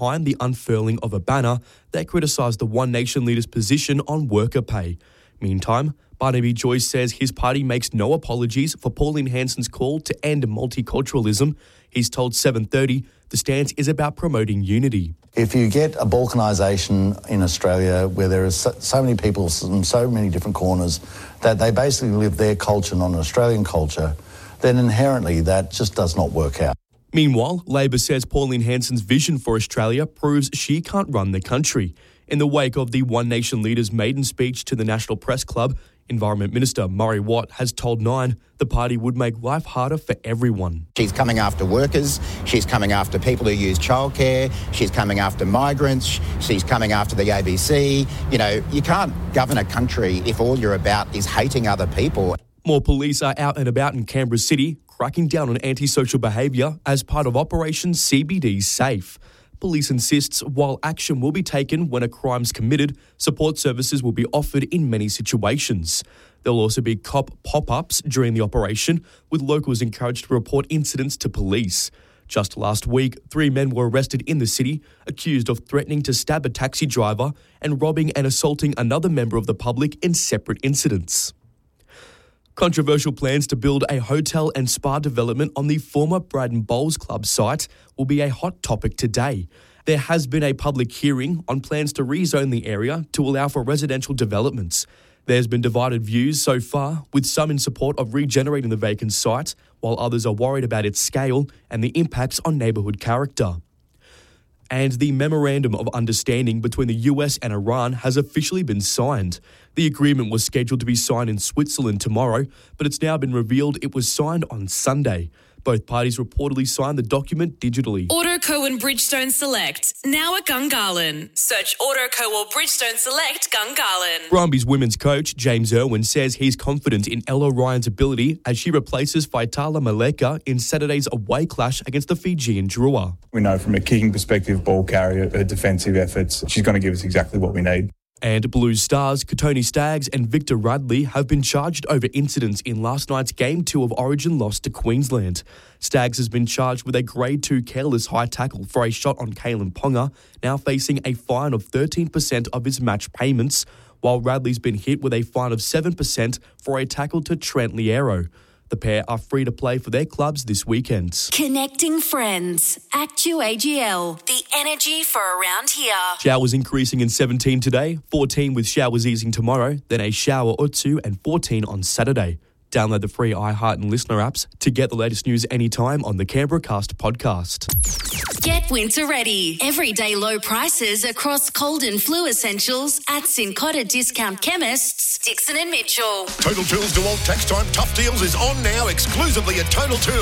behind the unfurling of a banner that criticised the One Nation leader's position on worker pay. Meantime, Barnaby Joyce says his party makes no apologies for Pauline Hanson's call to end multiculturalism. He's told 730 the stance is about promoting unity. If you get a balkanisation in Australia where there are so many people from so many different corners that they basically live their culture, not an Australian culture, then inherently that just does not work out. Meanwhile, Labor says Pauline Hanson's vision for Australia proves she can't run the country. In the wake of the One Nation leader's maiden speech to the National Press Club, Environment Minister Murray Watt has told Nine the party would make life harder for everyone. She's coming after workers, she's coming after people who use childcare, she's coming after migrants, she's coming after the ABC. You know, you can't govern a country if all you're about is hating other people. More police are out and about in Canberra City, cracking down on antisocial behaviour as part of Operation CBD Safe. Police insists while action will be taken when a crime's committed, support services will be offered in many situations. There'll also be cop pop-ups during the operation, with locals encouraged to report incidents to police. Just last week, 3 men were arrested in the city, accused of threatening to stab a taxi driver and robbing and assaulting another member of the public in separate incidents. Controversial plans to build a hotel and spa development on the former Braddon Bowls Club site will be a hot topic today. There has been a public hearing on plans to rezone the area to allow for residential developments. There's been divided views so far, with some in support of regenerating the vacant site, while others are worried about its scale and the impacts on neighbourhood character. And the Memorandum of Understanding between the US and Iran has officially been signed. The agreement was scheduled to be signed in Switzerland tomorrow, but it's now been revealed it was signed on Sunday. Both parties reportedly signed the document digitally. Autoco and Bridgestone Select, now at Gungahlin. Search Autoco or Bridgestone Select Gungahlin. Brumbies women's coach James Irwin says he's confident in Ella Ryan's ability as she replaces Faitala Maleka in Saturday's away clash against the Fijian Drua. We know from a kicking perspective, ball carrier, her defensive efforts, she's going to give us exactly what we need. And Blues stars Katoni Staggs and Victor Radley have been charged over incidents in last night's Game 2 of Origin loss to Queensland. Staggs has been charged with a Grade 2 careless high tackle for a shot on Kalen Ponga, now facing a fine of 13% of his match payments, while Radley's been hit with a fine of 7% for a tackle to Trent Liero. The pair are free to play for their clubs this weekend. Connecting friends. Actu-AGL. The energy for around here. Showers increasing in 17 today, 14 with showers easing tomorrow, then a shower or 2 and 14 on Saturday. Download the free iHeart and Listener apps to get the latest news anytime on the Canberra Cast podcast. Get winter ready. Everyday low prices across cold and flu essentials at Cincotta Discount Chemists, Dixon and Mitchell. Total Tools DeWalt Tax Time Tough Deals is on now exclusively at Total Tools.